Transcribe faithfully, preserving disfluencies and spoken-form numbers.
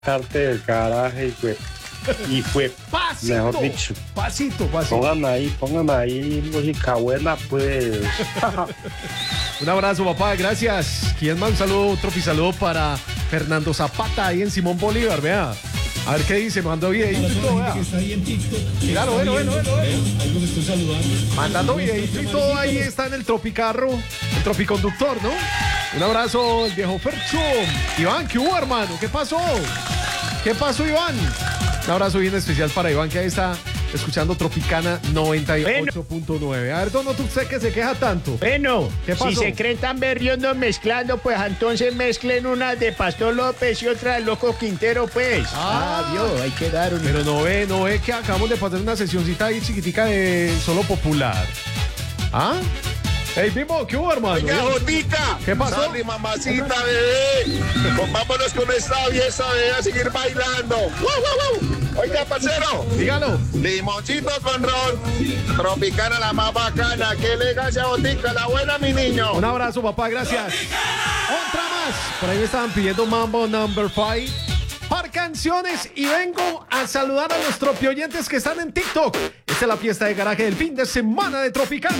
parte del garaje y fue, y fue Pasito, mejor dicho. pasito, pasito. Pongan ahí, pongan ahí música buena, pues. Un abrazo, papá, gracias. ¿Quién más? Un saludo, tropisaludo para Fernando Zapata, ahí en Simón Bolívar, vea. A ver qué dice, mandó videito y todo, vea. Míralo, bueno, bueno, bueno, bueno. Mandando videito y todo, ahí está en el tropicarro, el tropiconductor, ¿no? Un abrazo, el viejo Fercho. Iván, ¿qué hubo, hermano? ¿Qué pasó? ¿Qué pasó, Iván? Un abrazo bien especial para Iván, que ahí está escuchando Tropicana noventa y ocho punto nueve. A ver, ¿dónde tú sé que se queja tanto? Bueno, ¿Qué pasó? si se creen tan berriondos mezclando, pues entonces mezclen una de Pastor López y otra del Loco Quintero, pues. Ah, vio, hay que dar un... Pero no ve, no ve que acabamos de pasar una sesióncita ahí chiquitica de solo popular. ¿Ah? Ey, Bimbo, ¿qué hubo, hermano? Oiga, Jotica. ¿Qué pasó? Sally, mamacita, bebé. Pues vámonos con esta fiesta, bebé, a seguir bailando. ¡Wow, wow, wow! Oiga, parcero. Dígalo. Limoncito con ron. Tropicana, la más bacana. Qué elegancia, Jotica, la buena, mi niño. Un abrazo, papá, gracias. Otra más. Por ahí me estaban pidiendo Mambo Number five. Par canciones y vengo a saludar a los tropioyentes que están en TikTok. Esta es la fiesta de garaje del fin de semana de Tropicana.